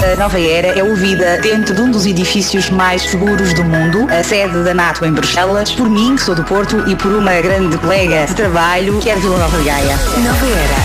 A Nova Era é ouvida dentro de um dos edifícios mais seguros do mundo, a sede da NATO em Bruxelas, por mim, que sou do Porto, e por uma grande colega de trabalho, que é de Vila Nova de Gaia. Nova Era